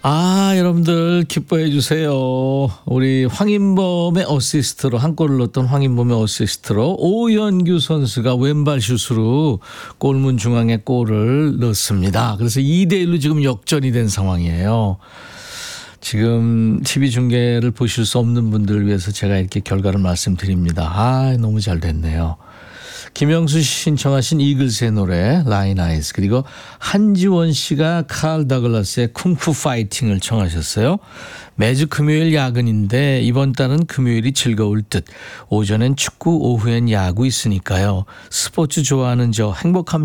여러분들 기뻐해 주세요. 우리 황인범의 어시스트로 한 골을 넣었던 황인범의 어시스트로 오연규 선수가 왼발 슛으로 골문 중앙에 골을 넣습니다. 그래서 2대1로 지금 역전이 된 상황이에요. 지금 TV 중계를 보실 수 없는 분들을 위해서 제가 이렇게 결과를 말씀드립니다. 너무 잘 됐네요. 김영수 씨 신청하신 이글스의 노래 라인 아이즈, 그리고 한지원 씨가 칼 다글라스의 쿵푸 파이팅을 청하셨어요. 매주 금요일 야근인데 이번 달은 금요일이 즐거울 듯. 오전엔 축구, 오후엔 야구 있으니까요. 스포츠 좋아하는 저 행복합니다.